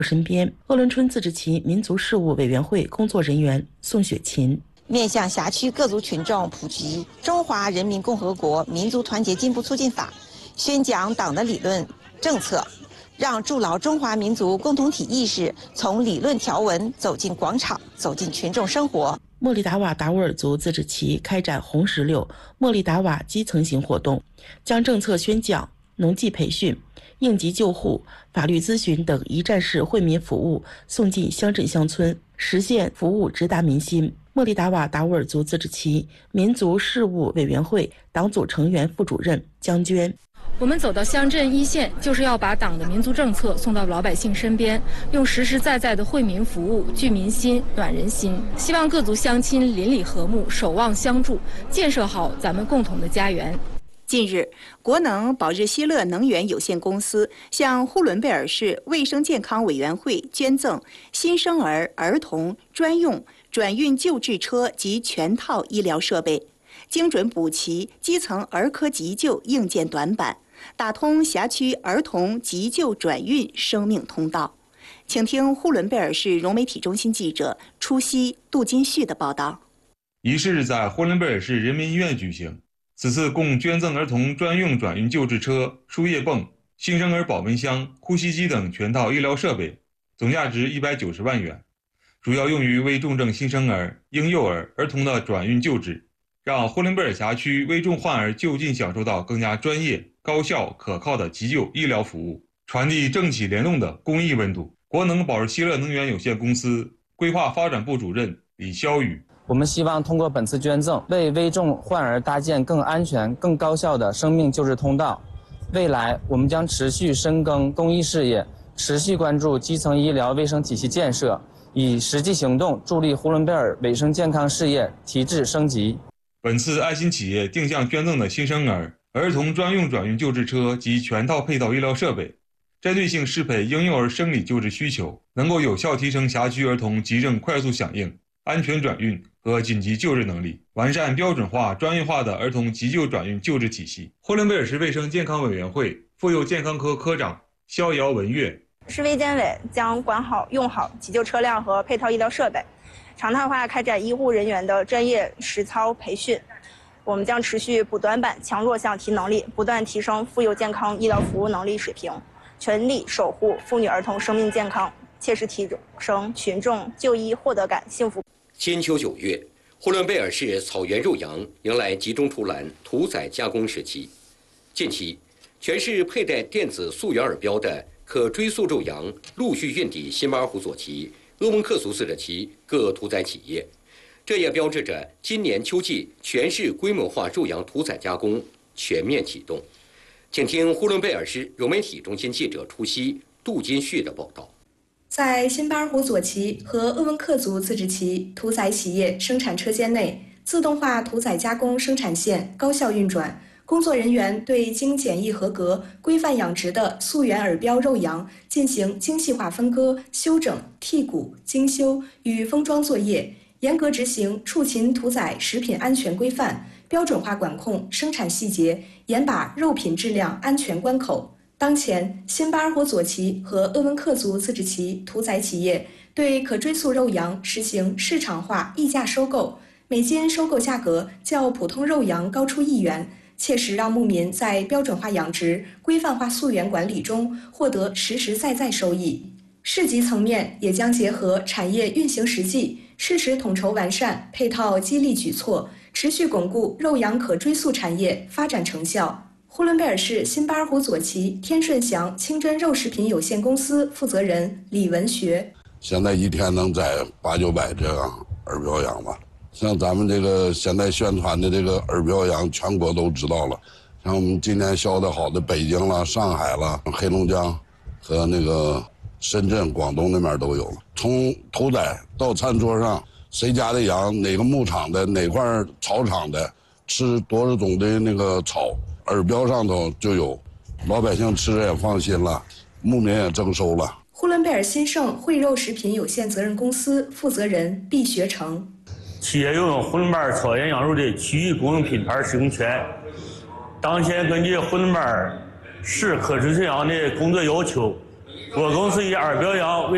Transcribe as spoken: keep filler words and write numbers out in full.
身边。鄂伦春自治旗民族事务委员会工作人员宋雪琴。 面向辖区各族群众普及《中华人民共和国民族团结进步促进法》，宣讲党的理论政策，让筑牢中华民族共同体意识从理论条文走进广场，走进群众生活。 莫里达瓦达斡尔族自治旗开展红石榴莫里达瓦基层型活动，将政策宣讲、农技培训、应急救护、法律咨询等一站式惠民服务送进乡镇乡村，实现服务直达民心。莫里达瓦达斡尔族自治旗民族事务委员会党组成员副主任江娟。 我们走到乡镇一线，就是要把党的民族政策送到老百姓身边，用实实在在的惠民服务聚民心、暖人心。希望各族乡亲邻里和睦，守望相助，建设好咱们共同的家园。 近日，国能宝日希乐能源有限公司向呼伦贝尔市卫生健康委员会捐赠新生儿儿童专用转运救治车及全套医疗设备，精准补齐基层儿科急救硬件短板，打通辖区儿童急救转运生命通道。请听呼伦贝尔市融媒体中心记者初溪、杜金旭的报道。 仪式在呼伦贝尔市人民医院举行。此次共捐赠儿童专用转运救治车、输液泵、新生儿保温箱、呼吸机等全套医疗设备，总价值一百九十万元，主要用于危重症新生儿、婴幼儿、儿童的转运救治，让呼伦贝尔辖区危重患儿就近享受到更加专业、高效、可靠的急救医疗服务，传递政企联动的公益温度。国能宝日希乐能源有限公司规划发展部主任李霄宇。 我们希望通过本次捐赠，为危重患儿搭建更安全、更高效的生命救治通道。未来，我们将持续深耕公益事业，持续关注基层医疗卫生体系建设，以实际行动助力呼伦贝尔卫生健康事业提质升级。 本次爱心企业定向捐赠的新生儿、儿童专用转运救治车及全套配套医疗设备，针对性适配婴幼儿生理救治需求，能够有效提升辖区儿童急症快速响应、安全转运和紧急救治能力，完善标准化、专业化的儿童急救转运救治体系。呼伦贝尔市卫生健康委员会妇幼健康科科长肖瑶文月， 市卫健委将管好、用好急救车辆和配套医疗设备，常态化开展医护人员的专业实操培训。我们将持续补短板、强弱项提能力，不断提升妇幼健康医疗服务能力水平，全力守护妇女儿童生命健康，切实提升群众就医获得感、幸福。 金秋九月，呼伦贝尔市草原肉羊迎来集中出栏屠宰加工时期。近期，全市佩戴电子溯源耳标的可追溯肉羊陆续运抵新巴尔虎左旗、鄂温克族自治旗各屠宰企业，这也标志着今年秋季全市规模化肉羊屠宰加工全面启动。请听呼伦贝尔市融媒体中心记者初溪、杜金旭的报道。 在新巴尔虎左旗和鄂温克族自治旗屠宰企业生产车间内，自动化屠宰加工生产线高效运转，工作人员对经检疫合格、规范养殖的溯源耳标肉羊进行精细化分割、修整、剔骨、精修与封装作业，严格执行畜禽屠宰食品安全规范，标准化管控生产细节，严把肉品质量安全关口。当前，新巴尔虎左旗和鄂温克族自治旗屠宰企业对可追溯肉羊实行市场化溢价收购，每斤收购价格较普通肉羊高出一元，切实让牧民在标准化养殖、规范化溯源管理中获得实实在在收益。市级层面也将结合产业运行实际，适时统筹完善配套激励举措，持续巩固肉羊可追溯产业发展成效。呼伦贝尔市新巴尔虎左旗天顺祥清真肉食品有限公司负责人李文学： 现在一天能宰八九百这样耳标羊吧。像咱们这个现在宣传的这个耳标羊，全国都知道了。像我们今年销的好的北京了、上海了、黑龙江和那个深圳、广东那边都有了。从屠宰到餐桌上，谁家的羊，哪个牧场的，哪块草场的，吃多少种的那个草。耳标上头就有，老百姓吃着也放心了，牧民也增收了。 呼伦贝尔新盛惠肉食品有限责任公司负责人毕学成： 企业拥有呼伦贝尔草原羊肉的区域供应品牌使用权。当前根据呼伦贝尔市可追溯羊的工作要求，我公司以耳标羊为